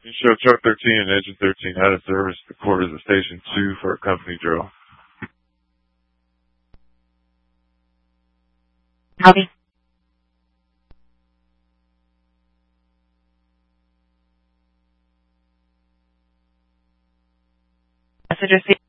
You show truck 13 and engine 13 out of service the quarters of station 2 for a company drill. Copy. Message received.